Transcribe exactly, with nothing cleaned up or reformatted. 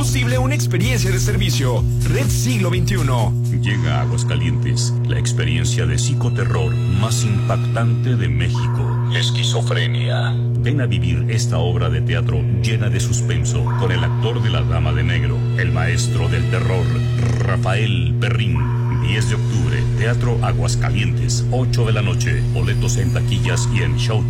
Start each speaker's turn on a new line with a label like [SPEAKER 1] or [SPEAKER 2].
[SPEAKER 1] posible una experiencia de servicio. Red Siglo veintiuno.
[SPEAKER 2] Llega a Aguascalientes la experiencia de psicoterror más impactante de México. Esquizofrenia. Ven a vivir esta obra de teatro llena de suspenso con el actor de La Dama de Negro, el maestro del terror, Rafael Perrín. diez de octubre, Teatro Aguascalientes, ocho de la noche. Boletos en taquillas y en Showtime.